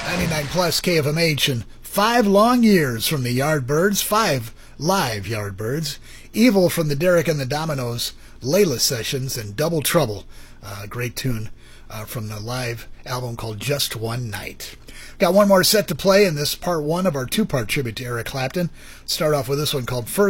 99 plus KFMH and 5 long years from the Yardbirds, 5 live Yardbirds, Evil from the Derek and the Dominoes, Layla Sessions, and Double Trouble, great tune from the live album called Just One Night. Got one more set to play in this part 1 of our 2-part tribute to Eric Clapton. Start off with this one called Further.